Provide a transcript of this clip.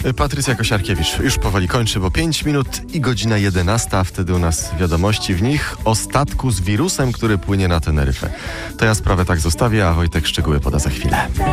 Patrycja Kosiarkiewicz już powoli kończy, bo 5 minut i godzina 11, a wtedy u nas wiadomości, w nich o statku z wirusem, który płynie na Teneryfę. To ja sprawę tak zostawię, a Wojtek szczegóły poda za chwilę.